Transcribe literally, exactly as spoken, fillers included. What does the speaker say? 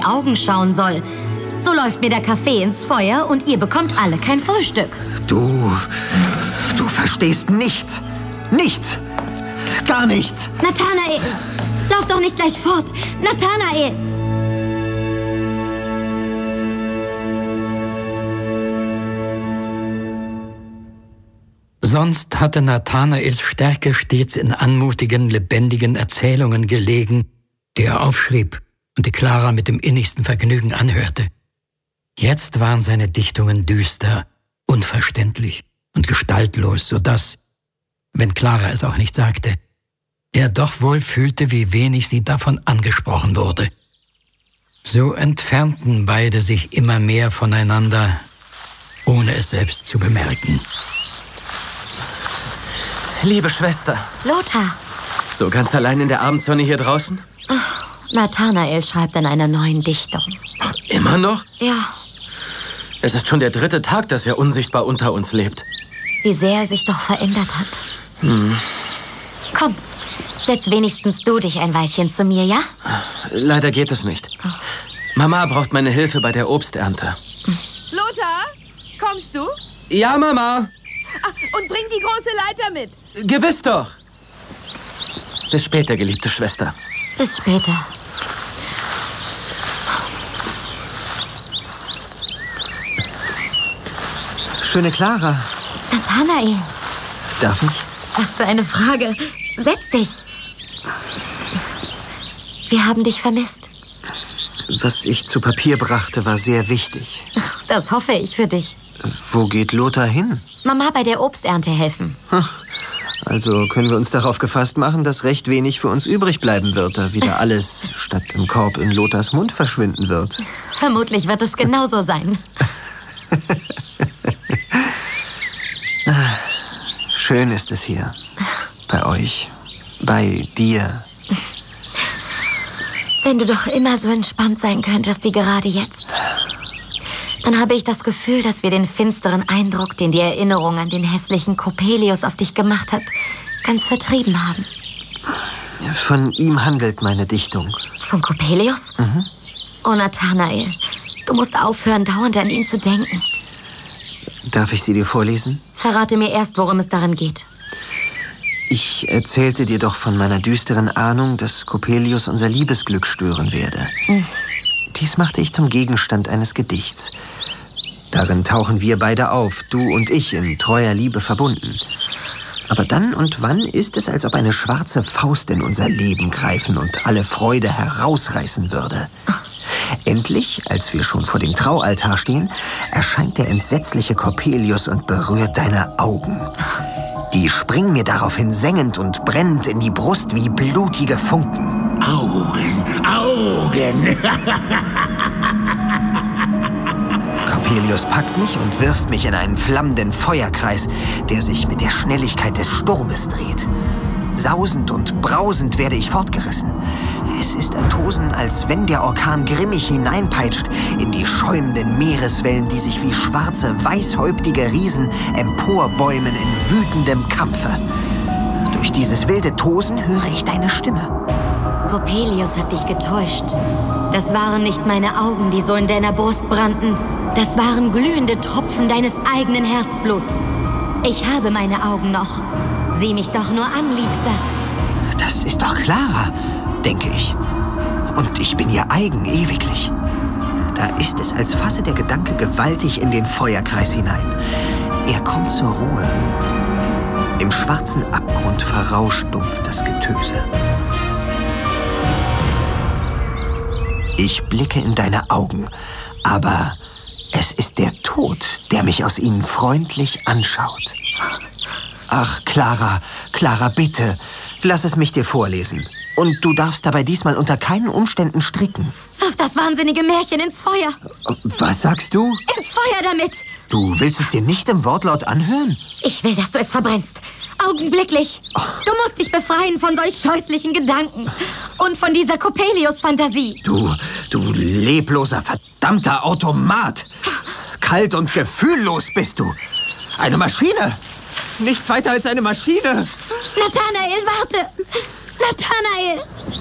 Augen schauen soll. So läuft mir der Kaffee ins Feuer und ihr bekommt alle kein Frühstück. Du... du verstehst nichts. Nichts. Gar nichts. Nathanael, lauf doch nicht gleich fort. Nathanael! Sonst hatte Nathanaels Stärke stets in anmutigen, lebendigen Erzählungen gelegen, die er aufschrieb und die Clara mit dem innigsten Vergnügen anhörte. Jetzt waren seine Dichtungen düster, unverständlich und gestaltlos, sodass, wenn Clara es auch nicht sagte, er doch wohl fühlte, wie wenig sie davon angesprochen wurde. So entfernten beide sich immer mehr voneinander, ohne es selbst zu bemerken. Liebe Schwester. Lothar. So ganz allein in der Abendsonne hier draußen? Ach, Nathanael schreibt an einer neuen Dichtung. Immer noch? Ja. Es ist schon der dritte Tag, dass er unsichtbar unter uns lebt. Wie sehr er sich doch verändert hat. Hm. Komm, setz wenigstens du dich ein Weilchen zu mir, ja? Leider geht es nicht. Oh. Mama braucht meine Hilfe bei der Obsternte. Lothar, kommst du? Ja, Mama. Ah, und bring die große Leiter mit. Gewiss doch. Bis später, geliebte Schwester. Bis später. Schöne Clara. Nathanael. Darf ich? Was für eine Frage. Setz dich. Wir haben dich vermisst. Was ich zu Papier brachte, war sehr wichtig. Das hoffe ich für dich. Wo geht Lothar hin? Mama bei der Obsternte helfen. Also können wir uns darauf gefasst machen, dass recht wenig für uns übrig bleiben wird, da wieder alles statt im Korb in Lothars Mund verschwinden wird. Vermutlich wird es genauso sein. Schön ist es hier. Bei euch. Bei dir. Wenn du doch immer so entspannt sein könntest wie gerade jetzt. Dann habe ich das Gefühl, dass wir den finsteren Eindruck, den die Erinnerung an den hässlichen Coppelius auf dich gemacht hat, ganz vertrieben haben. Von ihm handelt meine Dichtung. Von Coppelius? Mhm. Oh, Nathanael, du musst aufhören, dauernd an ihn zu denken. Darf ich sie dir vorlesen? Verrate mir erst, worum es darin geht. Ich erzählte dir doch von meiner düsteren Ahnung, dass Coppelius unser Liebesglück stören werde. Mhm. Dies machte ich zum Gegenstand eines Gedichts. Darin tauchen wir beide auf, du und ich, in treuer Liebe verbunden. Aber dann und wann ist es, als ob eine schwarze Faust in unser Leben greifen und alle Freude herausreißen würde. Endlich, als wir schon vor dem Traualtar stehen, erscheint der entsetzliche Coppelius und berührt deine Augen. Die springen mir daraufhin sengend und brennend in die Brust wie blutige Funken. Augen, Augen! Coppelius packt mich und wirft mich in einen flammenden Feuerkreis, der sich mit der Schnelligkeit des Sturmes dreht. Sausend und brausend werde ich fortgerissen. Es ist ein Tosen, als wenn der Orkan grimmig hineinpeitscht in die schäumenden Meereswellen, die sich wie schwarze, weißhäuptige Riesen emporbäumen in wütendem Kampfe. Durch dieses wilde Tosen höre ich deine Stimme. Coppelius hat dich getäuscht. Das waren nicht meine Augen, die so in deiner Brust brannten. Das waren glühende Tropfen deines eigenen Herzbluts. Ich habe meine Augen noch. Sieh mich doch nur an, Liebster. Das ist doch Clara, denke ich. Und ich bin ihr eigen ewiglich. Da ist es, als fasse der Gedanke gewaltig in den Feuerkreis hinein. Er kommt zur Ruhe. Im schwarzen Abgrund verrauscht dumpf das Getöse. Ich blicke in deine Augen, aber es ist der Tod, der mich aus ihnen freundlich anschaut. Ach, Clara, Clara, bitte, lass es mich dir vorlesen. Und du darfst dabei diesmal unter keinen Umständen stricken. Wirf das wahnsinnige Märchen ins Feuer. Was sagst du? Ins Feuer damit. Du willst es dir nicht im Wortlaut anhören? Ich will, dass du es verbrennst. Augenblicklich. Du musst dich befreien von solch scheußlichen Gedanken. Und von dieser Coppelius-Fantasie. Du, du lebloser, verdammter Automat. Kalt und gefühllos bist du. Eine Maschine. Nichts weiter als eine Maschine. Nathanael, warte. Nathanael.